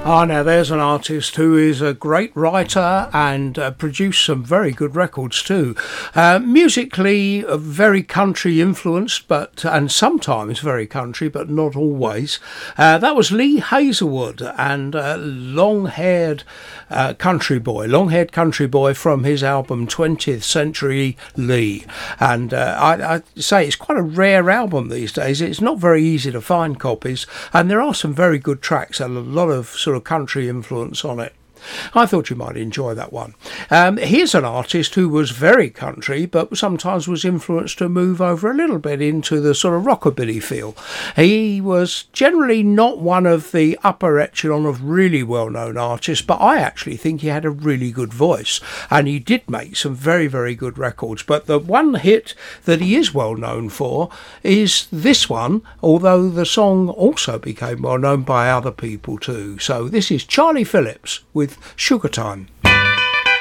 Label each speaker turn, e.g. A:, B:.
A: Ah, now there's an artist who is a great writer and produced some very good records too. Musically, very country influenced, and sometimes very country, but not always. That was Lee Hazelwood and long-haired country boy from his album 20th Century Lee. And I say it's quite a rare album these days. It's not very easy to find copies, and there are some very good tracks and a lot of sort of country influence on it. I thought you might enjoy that one. Here's an artist who was very country, but sometimes was influenced to move over a little bit into the sort of rockabilly feel. He was generally not one of the upper echelon of really well-known artists, but I actually think he had a really good voice, and he did make some very, very good records. But the one hit that he is well known for is this one, although the song also became well known by other people too. So this is Charlie Phillips with Sugar Time.